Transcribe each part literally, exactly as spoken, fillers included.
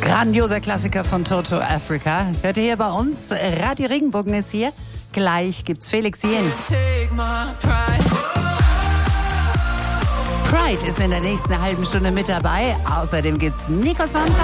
Grandioser Klassiker von Toto Africa. Hört ihr hier bei uns? Radio Regenbogen ist hier. Gleich gibt's Felix Jen. Pride ist in der nächsten halben Stunde mit dabei. Außerdem gibt's Nico Santos.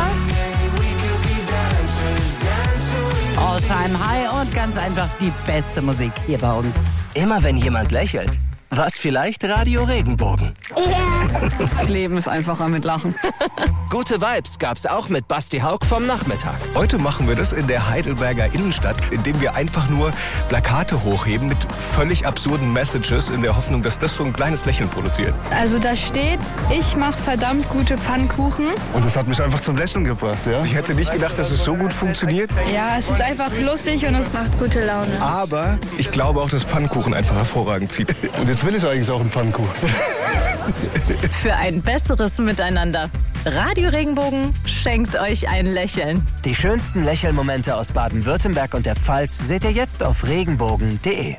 All Time High und ganz einfach die beste Musik hier bei uns. Immer wenn jemand lächelt. Was vielleicht Radio Regenbogen? Ja. Das Leben ist einfacher mit Lachen. Gute Vibes gab's auch mit Basti Haug vom Nachmittag. Heute machen wir das in der Heidelberger Innenstadt, indem wir einfach nur Plakate hochheben mit völlig absurden Messages in der Hoffnung, dass das so ein kleines Lächeln produziert. Also da steht, ich mache verdammt gute Pfannkuchen. Und das hat mich einfach zum Lächeln gebracht, ja? Ich hätte nicht gedacht, dass es so gut funktioniert. Ja, es ist einfach lustig und es macht gute Laune. Aber ich glaube auch, dass Pfannkuchen einfach hervorragend zieht. Und jetzt will ich eigentlich auch einen Pfannkuchen. Für ein besseres Miteinander. Radio Regenbogen schenkt euch ein Lächeln. Die schönsten Lächelmomente aus Baden-Württemberg und der Pfalz seht ihr jetzt auf regenbogen punkt de.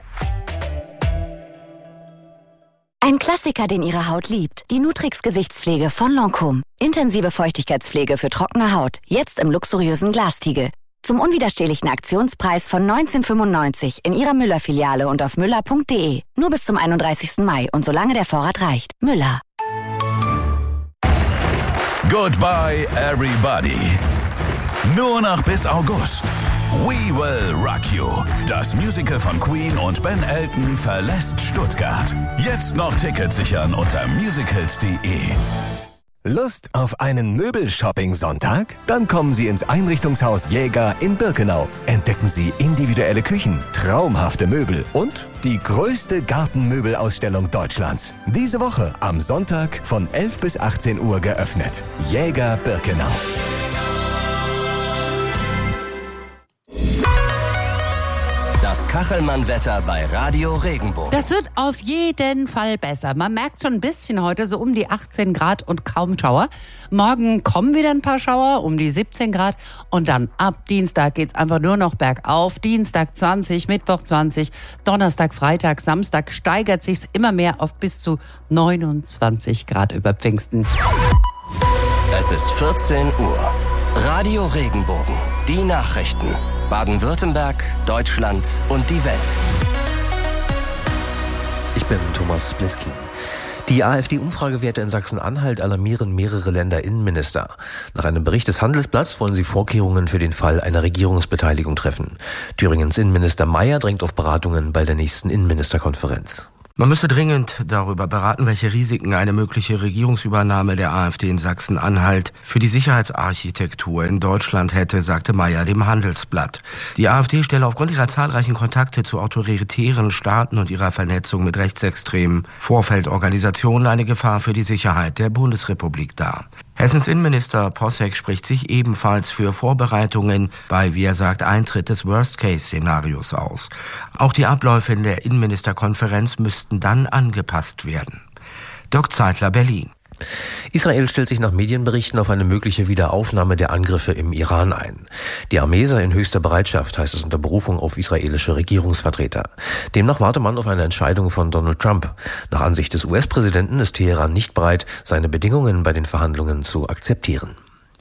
Ein Klassiker, den Ihre Haut liebt. Die Nutrix Gesichtspflege von Lancôme. Intensive Feuchtigkeitspflege für trockene Haut. Jetzt im luxuriösen Glastiegel. Zum unwiderstehlichen Aktionspreis von neunzehn fünfundneunzig in Ihrer Müller-Filiale und auf müller punkt de. Nur bis zum einunddreißigsten Mai und solange der Vorrat reicht. Müller. Goodbye, everybody. Nur noch bis August. We Will Rock You. Das Musical von Queen und Ben Elton verlässt Stuttgart. Jetzt noch Tickets sichern unter musicals punkt de. Lust auf einen Möbelshopping-Sonntag? Dann kommen Sie ins Einrichtungshaus Jäger in Birkenau. Entdecken Sie individuelle Küchen, traumhafte Möbel und die größte Gartenmöbelausstellung Deutschlands. Diese Woche am Sonntag von elf bis achtzehn Uhr geöffnet. Jäger Birkenau. Das Kachelmann-Wetter bei Radio Regenbogen. Das wird auf jeden Fall besser. Man merkt schon ein bisschen heute so um die achtzehn Grad und kaum Schauer. Morgen kommen wieder ein paar Schauer um die siebzehn Grad und dann ab Dienstag geht's einfach nur noch bergauf. Dienstag zwanzig, Mittwoch zwanzig, Donnerstag, Freitag, Samstag steigert sich's immer mehr auf bis zu neunundzwanzig Grad über Pfingsten. Es ist vierzehn Uhr. Radio Regenbogen. Die Nachrichten. Baden-Württemberg, Deutschland und die Welt. Ich bin Thomas Bliski. Die AfD-Umfragewerte in Sachsen-Anhalt alarmieren mehrere Länderinnenminister. Nach einem Bericht des Handelsblatts wollen sie Vorkehrungen für den Fall einer Regierungsbeteiligung treffen. Thüringens Innenminister Mayer drängt auf Beratungen bei der nächsten Innenministerkonferenz. Man müsse dringend darüber beraten, welche Risiken eine mögliche Regierungsübernahme der AfD in Sachsen-Anhalt für die Sicherheitsarchitektur in Deutschland hätte, sagte Mayer dem Handelsblatt. Die AfD stelle aufgrund ihrer zahlreichen Kontakte zu autoritären Staaten und ihrer Vernetzung mit rechtsextremen Vorfeldorganisationen eine Gefahr für die Sicherheit der Bundesrepublik dar. Hessens Innenminister Posseck spricht sich ebenfalls für Vorbereitungen bei, wie er sagt, Eintritt des Worst-Case-Szenarios aus. Auch die Abläufe in der Innenministerkonferenz müssten dann angepasst werden. Dirk Zeitler, Berlin. Israel stellt sich nach Medienberichten auf eine mögliche Wiederaufnahme der Angriffe im Iran ein. Die Armee sei in höchster Bereitschaft, heißt es unter Berufung auf israelische Regierungsvertreter. Demnach warte man auf eine Entscheidung von Donald Trump. Nach Ansicht des U S-Präsidenten ist Teheran nicht bereit, seine Bedingungen bei den Verhandlungen zu akzeptieren.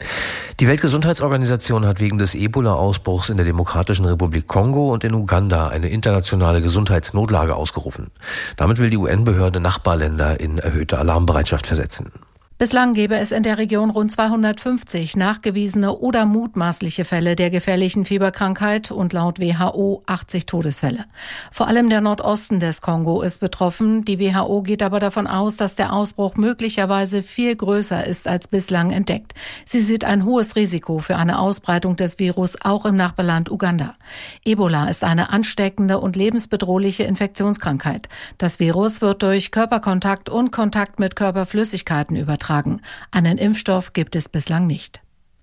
Die Weltgesundheitsorganisation hat wegen des Ebola-Ausbruchs in der Demokratischen Republik Kongo und in Uganda eine internationale Gesundheitsnotlage ausgerufen. Damit will die U N-Behörde Nachbarländer in erhöhte Alarmbereitschaft versetzen. Bislang gäbe es in der Region rund zweihundertfünfzig nachgewiesene oder mutmaßliche Fälle der gefährlichen Fieberkrankheit und laut W H O achtzig Todesfälle. Vor allem der Nordosten des Kongo ist betroffen. Die W H O geht aber davon aus, dass der Ausbruch möglicherweise viel größer ist als bislang entdeckt. Sie sieht ein hohes Risiko für eine Ausbreitung des Virus auch im Nachbarland Uganda. Ebola ist eine ansteckende und lebensbedrohliche Infektionskrankheit. Das Virus wird durch Körperkontakt und Kontakt mit Körperflüssigkeiten übertragen. Einen Impfstoff gibt es bislang nicht.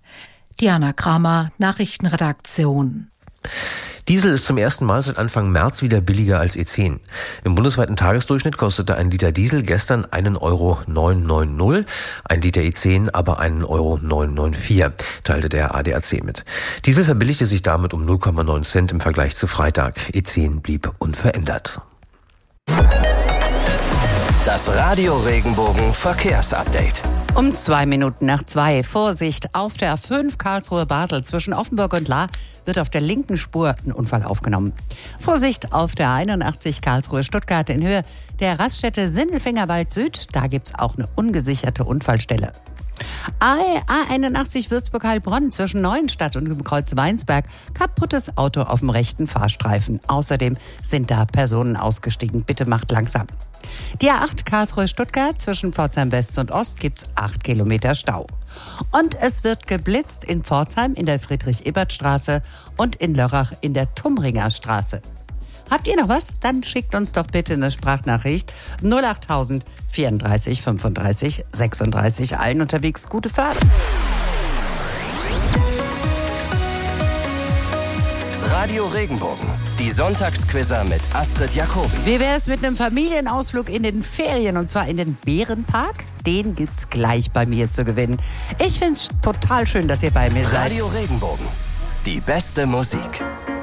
Diana Kramer, Nachrichtenredaktion. Diesel ist zum ersten Mal seit Anfang März wieder billiger als E zehn. Im bundesweiten Tagesdurchschnitt kostete ein Liter Diesel gestern einen Euro neunhundertneunzig, ein Liter E zehn aber einen Euro neunhundervierundneunzig, teilte der A D A C mit. Diesel verbilligte sich damit um null Komma neun Cent im Vergleich zu Freitag. E zehn blieb unverändert. Das Radio Regenbogen Verkehrsupdate. Um zwei Minuten nach zwei. Vorsicht, auf der A fünf Karlsruhe-Basel zwischen Offenburg und Lahr wird auf der linken Spur ein Unfall aufgenommen. Vorsicht, auf der einundachtzig Karlsruhe-Stuttgart in Höhe der Raststätte Sindelfingerwald Süd. Da gibt's auch eine ungesicherte Unfallstelle. A einundachtzig Würzburg-Heilbronn zwischen Neuenstadt und dem Kreuz Weinsberg. Kaputtes Auto auf dem rechten Fahrstreifen. Außerdem sind da Personen ausgestiegen. Bitte macht langsam. Die A acht Karlsruhe-Stuttgart zwischen Pforzheim West und Ost gibt's acht Kilometer Stau. Und es wird geblitzt in Pforzheim in der Friedrich-Ebert-Straße und in Lörrach in der Tumringer Straße. Habt ihr noch was? Dann schickt uns doch bitte eine Sprachnachricht null achttausend vierunddreißig fünfunddreißig sechsunddreißig. Allen unterwegs gute Fahrt. Radio Regenbogen, die Sonntagsquizzer mit Astrid Jacobi. Wie wäre es mit einem Familienausflug in den Ferien und zwar in den Bärenpark? Den gibt's gleich bei mir zu gewinnen. Ich find's total schön, dass ihr bei mir seid. Radio Regenbogen, die beste Musik.